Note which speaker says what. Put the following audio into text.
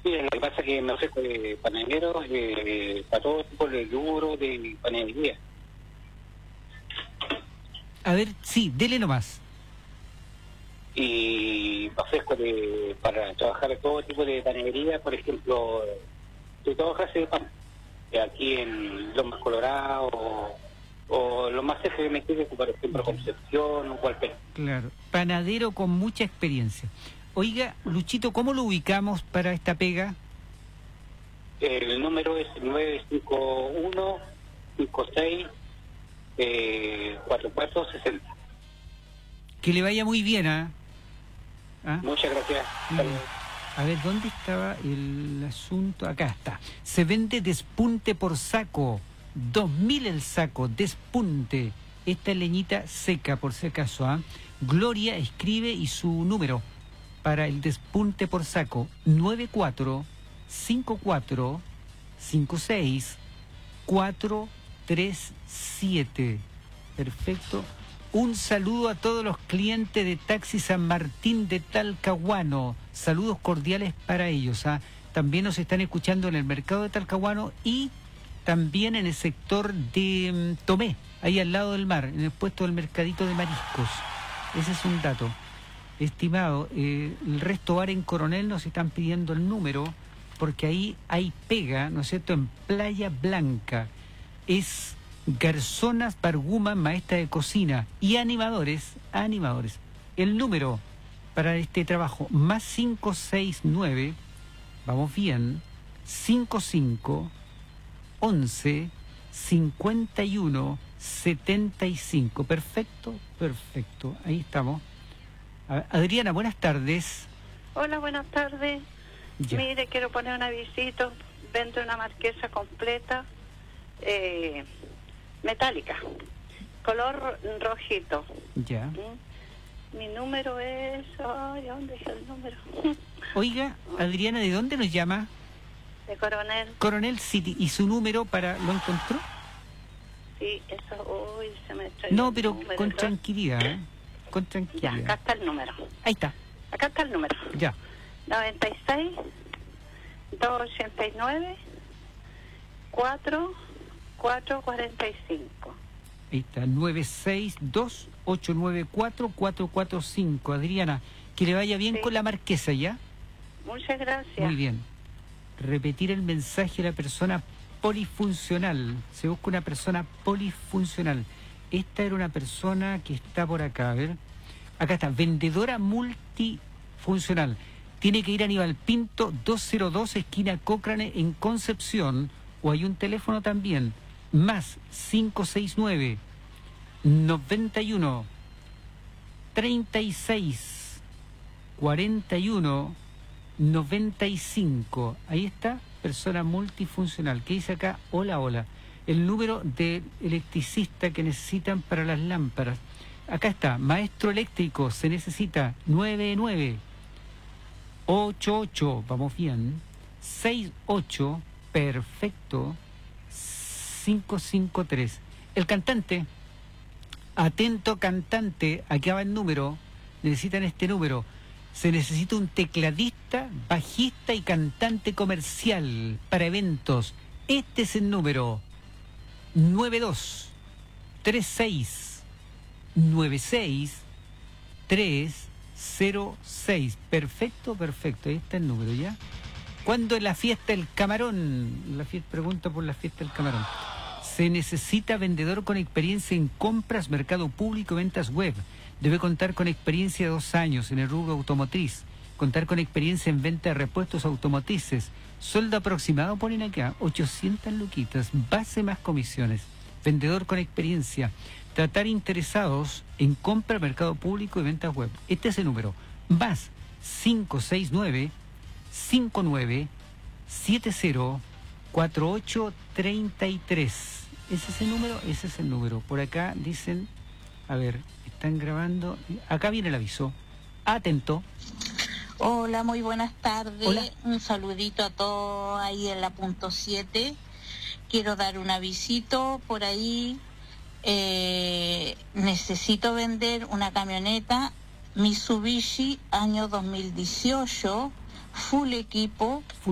Speaker 1: Mira, lo que pasa es que me ofrezco de panadero para todo tipo de rubro de panadería.
Speaker 2: A ver, sí, dele nomás.
Speaker 1: Y me ofrezco para trabajar todo tipo de panadería. Por ejemplo, de todas clases de pan. Aquí en Lomas Colorado o lo más cerca que me quede, por ejemplo, Concepción o cualquier.
Speaker 2: Claro, panadero con mucha experiencia. Oiga, Luchito, ¿cómo lo ubicamos para esta pega?
Speaker 1: El número es 951-56-4460.
Speaker 2: Que le vaya muy bien, ¿ah? ¿Ah?
Speaker 1: Muchas gracias.
Speaker 2: A ver, ¿dónde estaba el asunto? Acá está. Se vende despunte por saco. 2.000 el saco, despunte. Esta es leñita seca, por si acaso, ¿ah? Gloria escribe y su número para el despunte por saco: 94-54-56-437. Perfecto. Un saludo a todos los clientes de Taxi San Martín de Talcahuano. Saludos cordiales para ellos, ¿ah? También nos están escuchando en el mercado de Talcahuano y también en el sector de Tomé, ahí al lado del mar, en el puesto del mercadito de mariscos. Ese es un dato. Estimado, el resto bar en Coronel nos están pidiendo el número porque ahí hay pega, ¿no es cierto?, en Playa Blanca. Es Garzonas Barguma, maestra de cocina, y animadores. El número para este trabajo, más 569, vamos bien, 55 11 51 75. Perfecto, ahí estamos. Adriana, buenas tardes.
Speaker 3: Hola, buenas tardes.
Speaker 2: Ya.
Speaker 3: Mire, quiero poner un avisito. Vendo una marquesa completa, metálica, color rojito.
Speaker 2: Ya.
Speaker 3: Mi número es... Ay, ¿dónde está el número?
Speaker 2: Oiga, Adriana, ¿de dónde nos llama?
Speaker 3: De Coronel.
Speaker 2: Coronel City. ¿Y su número ¿lo encontró?
Speaker 3: Sí, eso... Uy, se me está...
Speaker 2: No, pero con tranquilidad, ¿eh? Con
Speaker 3: Ya,
Speaker 2: tranquilidad.
Speaker 3: acá está el número.
Speaker 2: Ahí está.
Speaker 3: Acá está el número.
Speaker 2: Ya.
Speaker 3: 96 289 4445.
Speaker 2: Ahí está, 962-894-445. Adriana, que le vaya bien, sí, con la marquesa, ¿ya?
Speaker 3: Muchas gracias.
Speaker 2: Muy bien. Repetir el mensaje de la persona polifuncional. Se busca una persona polifuncional. Esta era una persona que está por acá, a ver. Acá está, vendedora multifuncional. Tiene que ir a Aníbal Pinto, 202, esquina Cochrane, en Concepción, o hay un teléfono también, más 569 91 36 41 95. Ahí está, persona multifuncional. ¿Qué dice acá? Hola. El número de electricista que necesitan para las lámparas. Acá está, maestro eléctrico, se necesita 9988, vamos bien, 68, perfecto, 553. El cantante, atento cantante, aquí va el número, necesitan este número. Se necesita un tecladista, bajista y cantante comercial para eventos. Este es el número: 923696 Perfecto. Ahí está el número, ¿ya? ¿Cuándo es la fiesta del camarón? Pregunta por la fiesta del camarón. Se necesita vendedor con experiencia en compras, mercado público, ventas web. Debe contar con experiencia de 2 años en el rubro automotriz. Contar con experiencia en venta de repuestos automotrices. Sueldo aproximado, ponen acá, 800 luquitas, base más comisiones. Vendedor con experiencia. Tratar interesados en compra, mercado público y ventas web. Este es el número. Más 569 59 70 4833. Ese es el número. Por acá dicen, a ver, están grabando. Acá viene el aviso. Atento.
Speaker 4: Hola, muy buenas tardes.
Speaker 2: Hola.
Speaker 4: Un saludito a todos ahí en la punto 7. Quiero dar un avisito por ahí. Necesito vender una camioneta Mitsubishi año 2018, full equipo,